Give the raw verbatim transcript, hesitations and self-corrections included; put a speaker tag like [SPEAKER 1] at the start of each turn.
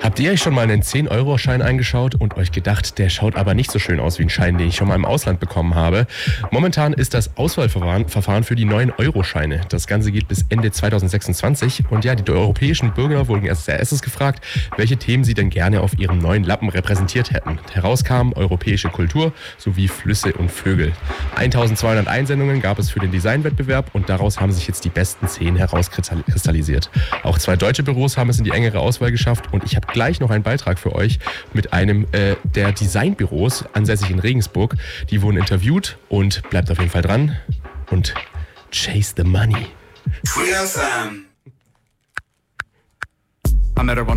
[SPEAKER 1] Habt ihr euch schon mal einen zehn-Euro-Schein eingeschaut und euch gedacht, der schaut aber nicht so schön aus wie ein Schein, den ich schon mal im Ausland bekommen habe? Momentan ist das Auswahlverfahren Verfahren für die neuen Euro-Scheine. Das Ganze geht bis Ende zwanzig sechsundzwanzig und ja, die europäischen Bürger wurden als erstes gefragt, welche Themen sie denn gerne auf ihrem neuen Lappen repräsentiert hätten. Herauskam europäische Kultur sowie Flüsse und Vögel. eintausendzweihundert Einsendungen gab es für den Designwettbewerb und daraus haben sich jetzt die besten zehn herauskristallisiert. Auch zwei deutsche Büros haben es in die engere Auswahl geschafft und ich habe gleich noch einen Beitrag für euch mit einem äh, der Designbüros, ansässig in Regensburg. Die wurden interviewt und bleibt auf jeden Fall dran und chase the money.
[SPEAKER 2] Free F M. I met her on